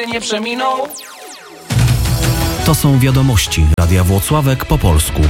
nie przeminął. To są wiadomości Radia Włocławek po polsku.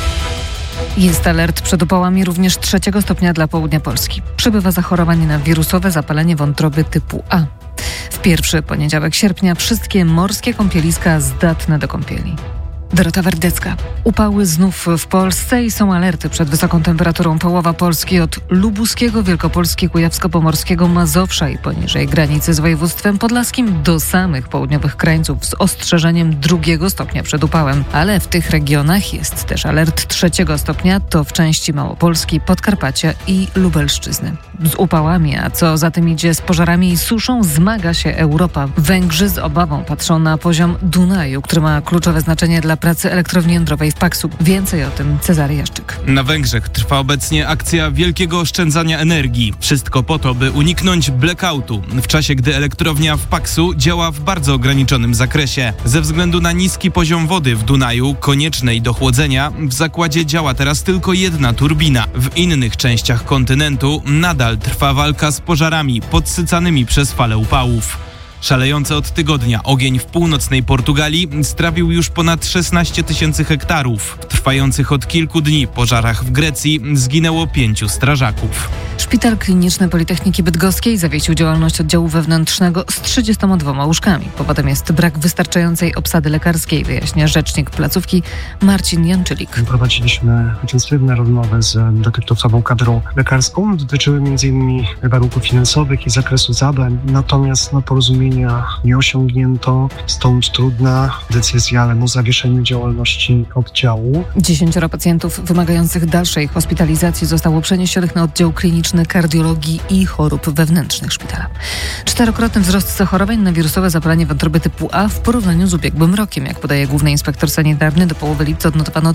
Jest alert przed upałami również 3 stopnia dla południa Polski. Przybywa zachorowań na wirusowe zapalenie wątroby typu A. W pierwszy poniedziałek sierpnia wszystkie morskie kąpieliska zdatne do kąpieli. Dorota Werdecka. Upały znów w Polsce i są alerty przed wysoką temperaturą. Połowa Polski od lubuskiego, Wielkopolski, Kujawsko-Pomorskiego, Mazowsza i poniżej granicy z województwem podlaskim do samych południowych krańców z ostrzeżeniem 2 stopnia przed upałem. Ale w tych regionach jest też alert 3 stopnia, to w części Małopolski, Podkarpacia i Lubelszczyzny. Z upałami, a co za tym idzie z pożarami i suszą, zmaga się Europa. Węgrzy z obawą patrzą na poziom Dunaju, który ma kluczowe znaczenie dla pracy elektrowni jądrowej w Paksu. Więcej o tym Cezary Jaszczyk. Na Węgrzech trwa obecnie akcja wielkiego oszczędzania energii. Wszystko po to, by uniknąć blackoutu, w czasie gdy elektrownia w Paksu działa w bardzo ograniczonym zakresie. Ze względu na niski poziom wody w Dunaju, koniecznej do chłodzenia, w zakładzie działa teraz tylko jedna turbina. W innych częściach kontynentu nadal trwa walka z pożarami podsycanymi przez fale upałów. Szalejący od tygodnia ogień w północnej Portugalii strawił już ponad 16 000 hektarów. W trwających od kilku dni pożarach w Grecji zginęło 5 strażaków. Szpital Kliniczny Politechniki Bydgoskiej zawiesił działalność oddziału wewnętrznego z 32 łóżkami. Powodem jest brak wystarczającej obsady lekarskiej, wyjaśnia rzecznik placówki Marcin Janczylik. Prowadziliśmy intensywne rozmowy z dotychczasową kadrą lekarską. Dotyczyły m.in. warunków finansowych i zakresu zadań. Natomiast porozumienia nie osiągnięto, stąd trudna decyzja, ale o zawieszeniu działalności oddziału. 10 pacjentów wymagających dalszej hospitalizacji zostało przeniesionych na oddział kliniczny kardiologii i chorób wewnętrznych szpitala. 4-krotny wzrost zachorowań na wirusowe zapalenie wątroby typu A w porównaniu z ubiegłym rokiem. Jak podaje główny inspektor sanitarny, do połowy lipca odnotowano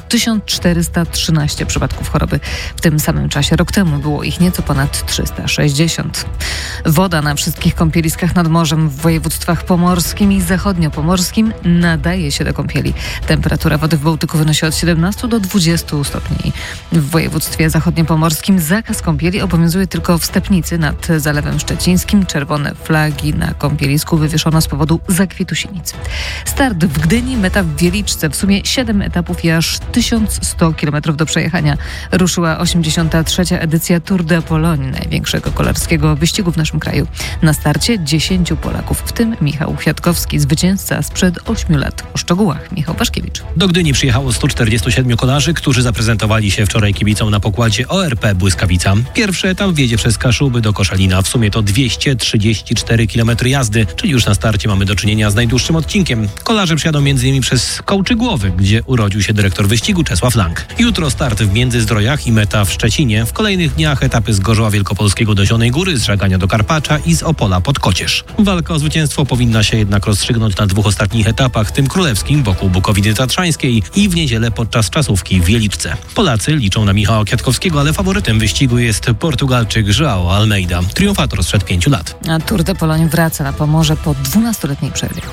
1413 przypadków choroby. W tym samym czasie rok temu było ich nieco ponad 360. Woda na wszystkich kąpieliskach nad morzem w województwach pomorskim i zachodniopomorskim nadaje się do kąpieli. Temperatura wody w Bałtyku wynosi od 17 do 20 stopni. W województwie zachodniopomorskim zakaz kąpieli obowiązuje tylko w Stepnicy nad Zalewem Szczecińskim. Czerwone flagi na kąpielisku wywieszono z powodu zakwitu sinic. Start w Gdyni, meta w Wieliczce. W sumie 7 etapów i aż 1100 km do przejechania. Ruszyła 83. edycja Tour de Pologne, największego kolarskiego wyścigu w naszym kraju. Na starcie 10 Polaków, w tym Michał Kwiatkowski, zwycięzca sprzed 8 lat. O szczegółach Michał Waszkiewicz. Do Gdyni przyjechało 147 kolarzy, którzy zaprezentowali się wczoraj kibicom na pokładzie ORP Błyskawica. Pierwszy etap wiedzie przez Kaszuby do Koszalina. W sumie to 234 km jazdy, czyli już na starcie mamy do czynienia z najdłuższym odcinkiem. Kolarze przyjadą m.in. przez Kołczygłowy, gdzie urodził się dyrektor wyścigu Czesław Lang. Jutro start w Międzyzdrojach i meta w Szczecinie. W kolejnych dniach etapy z Gorzoła Wielkopolskiego do Zielonej Góry, z Żagania do Karpacza i z Opola pod Kocierz. Walka o zwycięstwo powinna się jednak rozstrzygnąć na 2 ostatnich etapach, tym królewskim wokół Bukowiny Tatrzańskiej i w niedzielę podczas czasówki w Wieliczce. Polacy liczą na Michała Kwiatkowskiego, ale faworytem wyścigu jest Portugalczyk João Almeida, triumfator sprzed 5 lat. A Tour de Pologne wraca na Pomorze po 12-letniej przerwie.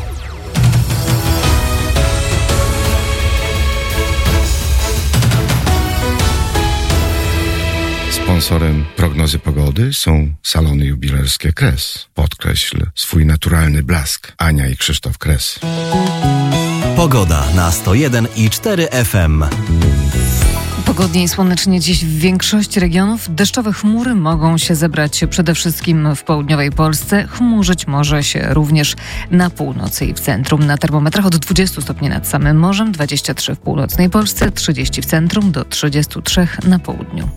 Sponsorem prognozy pogody są salony jubilerskie Kres. Podkreśl swój naturalny blask. Ania i Krzysztof Kres. Pogoda na 101,4 FM. Pogodnie i słonecznie dziś w większości regionów. Deszczowe chmury mogą się zebrać przede wszystkim w południowej Polsce. Chmurzyć może się również na północy i w centrum. Na termometrach od 20 stopni nad samym morzem, 23 w północnej Polsce, 30 w centrum do 33 na południu.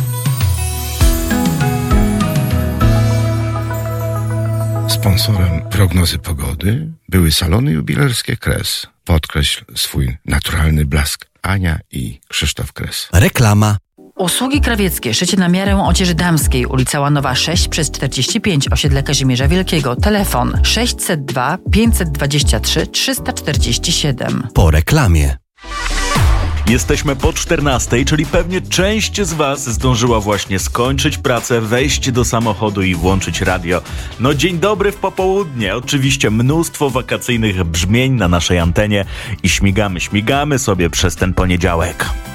Sponsorem prognozy pogody były salony jubilerskie Kres. Podkreśl swój naturalny blask. Ania i Krzysztof Kres. Reklama. Usługi krawieckie, szycie na miarę odzieży damskiej, ulica Łanowa 6 przez 45, osiedle Kazimierza Wielkiego. Telefon 602 523 347. Po reklamie. Jesteśmy po 14, czyli pewnie część z Was zdążyła właśnie skończyć pracę, wejść do samochodu i włączyć radio. No dzień dobry w popołudnie. Oczywiście mnóstwo wakacyjnych brzmień na naszej antenie i śmigamy sobie przez ten poniedziałek.